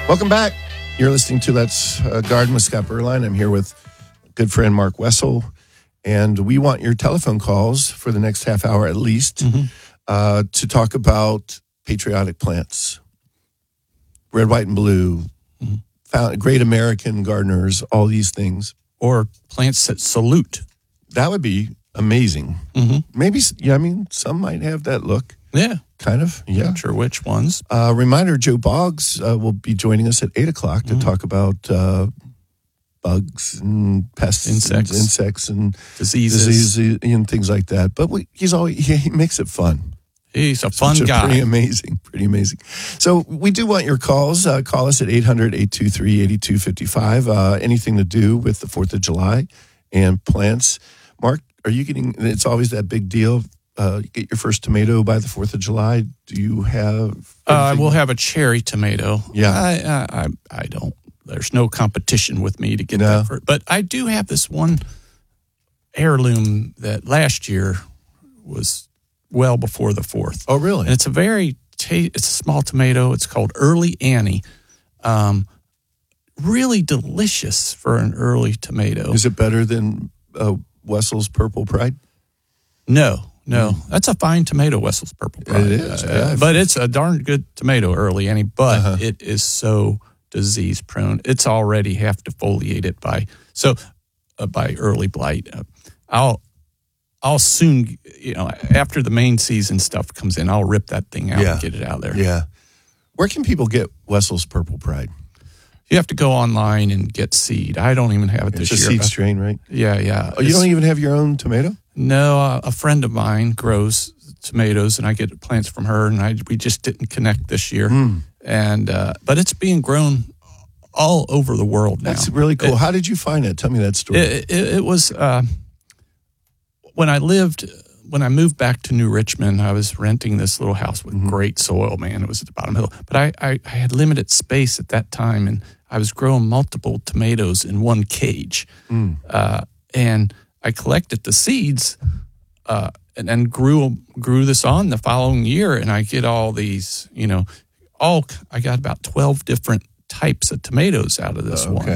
Welcome back. You're listening to Let's Garden with Scott Berline. I'm here with good friend Mark Wessel, and we want your telephone calls for the next half hour at least to talk about patriotic plants, red, white, and blue, great American gardeners, all these things. Or plants that salute. That would be amazing. Maybe, some might have that look. Yeah. Kind of, yeah. Not sure which ones. Reminder, Joe Boggs will be joining us at 8 o'clock to talk about bugs and pests, insects and diseases and things like that. But he makes it fun. He's a fun guy. Pretty amazing. So we do want your calls. Call us at 800-823-8255. Anything to do with the 4th of July and plants. Mark, are you getting, it's always that big deal. You get your first tomato by the 4th of July. Do you have? We'll have a cherry tomato. Yeah. I don't. There's no competition with me to get that first. But I do have this one heirloom that last year was well before the 4th. Oh, really? And it's it's a small tomato. It's called Early Annie. Really delicious for an early tomato. Is it better than Wessel's Purple Pride? No. That's a fine tomato, Wessel's Purple Pride. It is. But it's a darn good tomato, Early Annie, but it is so disease prone. It's already have defoliated by early blight. I'll soon, after the main season stuff comes in, I'll rip that thing out and get it out of there. Yeah. Where can people get Wessel's Purple Pride? You have to go online and get seed. I don't even have it this year. It's a seed strain, right? Yeah. Oh, you don't even have your own tomato? No, a friend of mine grows tomatoes, and I get plants from her, and we just didn't connect this year. And but it's being grown all over the world now. That's really cool. How did you find it? Tell me that story. It was when I moved back to New Richmond. I was renting this little house with great soil, man. It was at the bottom hill, but I had limited space at that time, and I was growing multiple tomatoes in one cage, and I collected the seeds and then grew this on the following year, and I get all these, I got about 12 different types of tomatoes out of this one.